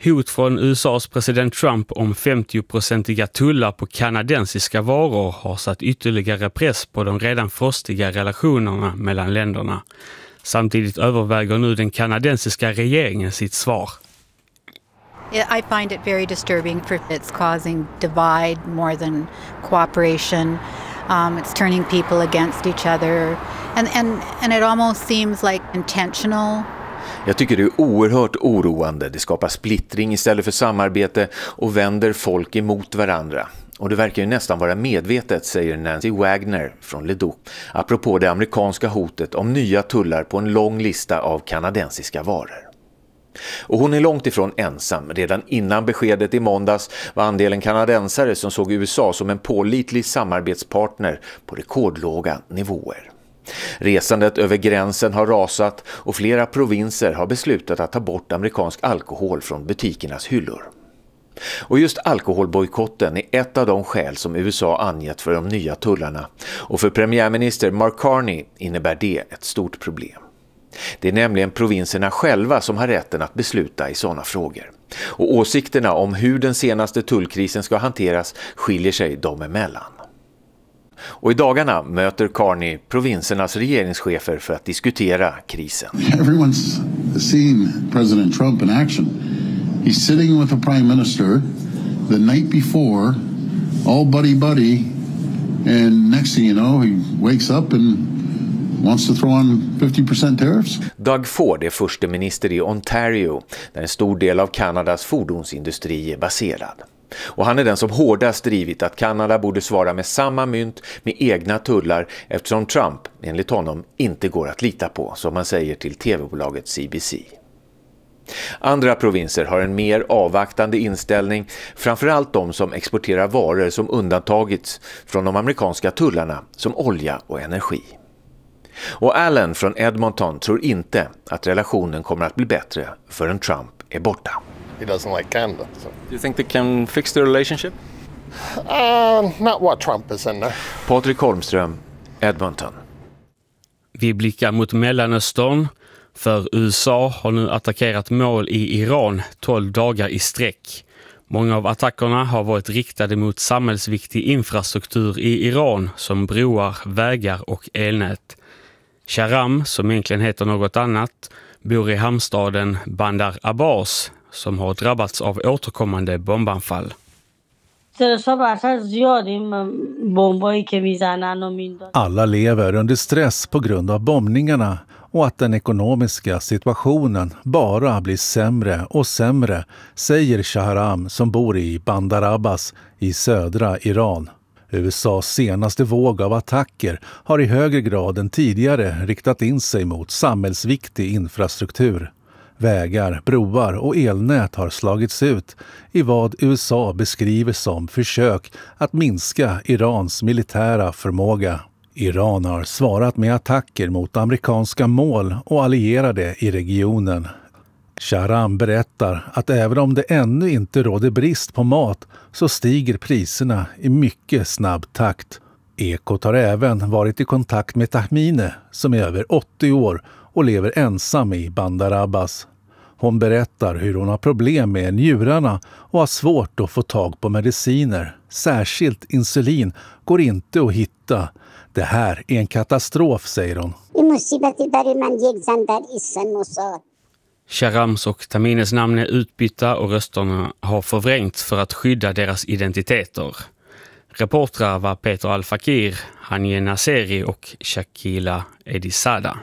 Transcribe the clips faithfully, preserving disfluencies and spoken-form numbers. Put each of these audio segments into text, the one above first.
Hot från U S A:s president Trump om femtio-procentiga tullar på kanadensiska varor har satt ytterligare press på de redan frostiga relationerna mellan länderna. Samtidigt överväger nu den kanadensiska regeringen sitt svar. I find it very disturbing for it's causing divide more than cooperation. Um, it's turning people against each other. And, and, and it almost seems like intentional. Jag tycker det är oerhört oroande. Det skapar splittring istället för samarbete och vänder folk emot varandra. Och det verkar ju nästan vara medvetet, säger Nancy Wagner från Ledoux, apropå det amerikanska hotet om nya tullar på en lång lista av kanadensiska varor. Och hon är långt ifrån ensam. Redan innan beskedet i måndags var andelen kanadensare som såg U S A som en pålitlig samarbetspartner på rekordlåga nivåer. Resandet över gränsen har rasat och flera provinser har beslutat att ta bort amerikansk alkohol från butikernas hyllor. Och just alkoholbojkotten är ett av de skäl som U S A angett för de nya tullarna. Och för premiärminister Mark Carney innebär det ett stort problem. Det är nämligen provinserna själva som har rätten att besluta i sådana frågor. Och åsikterna om hur den senaste tullkrisen ska hanteras skiljer sig dem emellan. Och i dagarna möter Carney provinsernas regeringschefer för att diskutera krisen. Everyone's seen President Trump in action. He's sitting with the prime minister the night before, all buddy-buddy, and next thing you know, he wakes up and wants to throw on fifty percent tariffs. Doug Ford är förste minister i Ontario, där en stor del av Kanadas fordonsindustri är baserad. Och han är den som hårdast drivit att Kanada borde svara med samma mynt med egna tullar eftersom Trump, enligt honom, inte går att lita på, som man säger till tv-bolaget C B C. Andra provinser har en mer avvaktande inställning, framförallt de som exporterar varor som undantagits från de amerikanska tullarna som olja och energi. Och Allen från Edmonton tror inte att relationen kommer att bli bättre förrän Trump är borta. He doesn't like Canada. So. Do you think they can fix the relationship? Uh, not what Trump is in there. Patrik Holmström, Edmonton. Vi blickar mot Mellanöstern, för U S A har nu attackerat mål i Iran tolv dagar i sträck. Många av attackerna har varit riktade mot samhällsviktig infrastruktur i Iran som broar, vägar och elnät. Shahram, som egentligen heter något annat, bor i hamnstaden Bandar Abbas som har drabbats av återkommande bombanfall. Alla lever under stress på grund av bombningarna och att den ekonomiska situationen bara blir sämre och sämre, säger Shahram som bor i Bandar Abbas i södra Iran. U S A:s senaste våg av attacker har i högre grad än tidigare riktat in sig mot samhällsviktig infrastruktur. Vägar, broar och elnät har slagits ut i vad U S A beskriver som försök att minska Irans militära förmåga. Iran har svarat med attacker mot amerikanska mål och allierade i regionen. Shahram berättar att även om det ännu inte råder brist på mat så stiger priserna i mycket snabb takt. Ekot har även varit i kontakt med Tahmine som är över åttio år och lever ensam i Bandar Abbas. Hon berättar hur hon har problem med njurarna och har svårt att få tag på mediciner. Särskilt insulin går inte att hitta. Det här är en katastrof, säger hon. Shahrams och Tahmines namn är utbytta och rösterna har förvrängts för att skydda deras identiteter. Reportrar var Peter Al-Fakir, Hanie Nasseri och Shakila Edisada.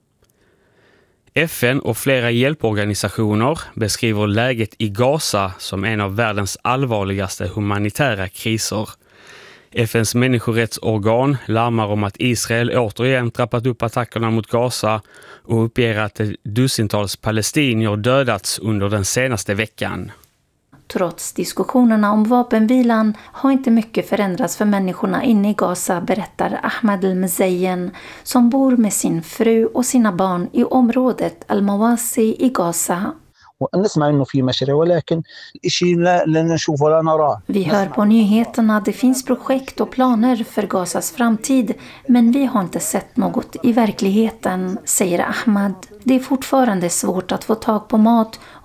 F N och flera hjälporganisationer beskriver läget i Gaza som en av världens allvarligaste humanitära kriser. F N:s människorättsorgan larmar om att Israel återigen trappat upp attackerna mot Gaza och uppger att dussintals palestinier dödats under den senaste veckan. Trots diskussionerna om vapenvilan har inte mycket förändrats för människorna inne i Gaza, berättar Ahmed El-Mzeyen som bor med sin fru och sina barn i området Al-Mawasi i Gaza. Vi hör på nyheterna att det finns projekt och planer för Gazas framtid, men vi har inte sett något i verkligheten, säger Ahmad. Det är fortfarande svårt att få tag på mat